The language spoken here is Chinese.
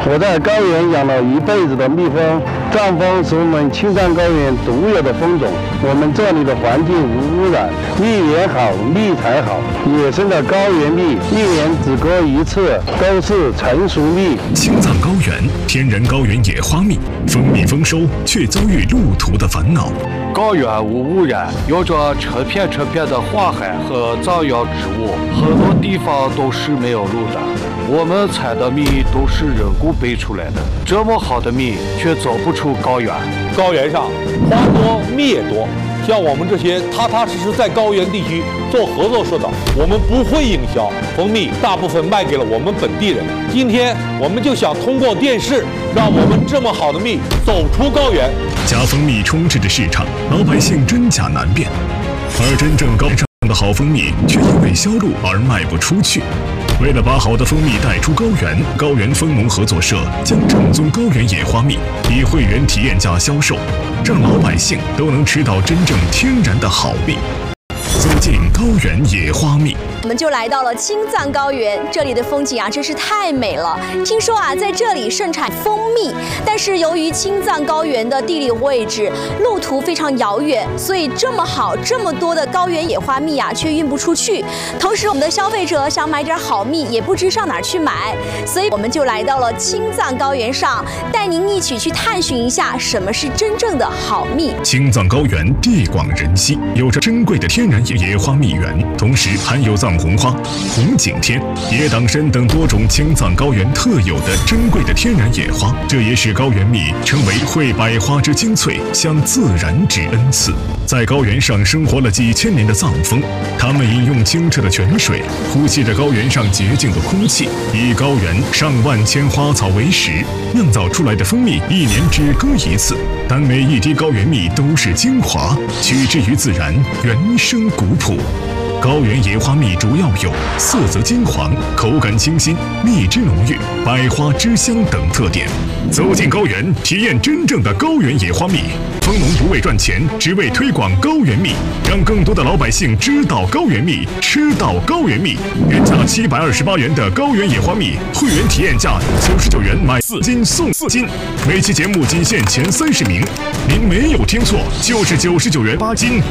我在高原养了一辈子的蜜蜂，藏蜂是我们青藏高原独有的蜂种。我们这里的环境无污染，蜜源好，蜜才好。野生的高原蜜，一年只割一次，都是成熟蜜。 青藏高原天然高原野花蜜，蜂蜜丰收却遭遇路途的烦恼。 高原无污染，有着成片的花海和藏药植物，很多地方都是没有路的。我们采的蜜都是人工背出来的，这么好的蜜却走不出高原。 高原上花多蜜也多，像我们这些踏踏实实在高原地区做合作社的，我们不会营销，蜂蜜大部分卖给了我们本地人。今天我们就想通过电视，让我们这么好的蜜走出高原。 假蜂蜜充斥着市场，老百姓真假难辨，而真正高原上的好蜂蜜却因为销路而卖不出去。为了把好的蜂蜜带出高原，高原蜂农合作社将正宗高原野花蜜以会员体验价销售，让老百姓都能吃到真正天然的好蜜。走进高原野花蜜， 我们就来到了青藏高原，这里的风景啊真是太美了。听说啊，在这里盛产蜂蜜，但是由于青藏高原的地理位置、路途非常遥远，所以这么好、这么多的高原野花蜜啊，却运不出去。同时，我们的消费者想买点好蜜，也不知上哪儿去买，所以我们就来到了青藏高原上，带您一起去探寻一下什么是真正的好蜜。 青藏高原地广人稀，有着珍贵的天然野花蜜源，同时含有藏红花、红景天、野党参等多种青藏高原特有的珍贵的天然野花，这也使高原蜜成为会百花之精粹，向自然之恩赐。在高原上生活了几千年的藏蜂，他们饮用清澈的泉水，呼吸着高原上洁净的空气，以高原上万千花草为食，酿造出来的蜂蜜一年只割一次，但每一滴高原蜜都是精华，取之于自然，原生古朴。高原野花蜜主要有色泽金黄、口感清新、蜜汁浓郁、百花之香等特点。走进高原，体验真正的高原野花蜜。蜂农不为赚钱，只为推广高原蜜，让更多的老百姓知道高原蜜，吃到高原蜜。原价728元的高原野花蜜，会员体验价99元，买4斤送4斤。每期节目仅限前30名，您没有听错，就是99元8斤。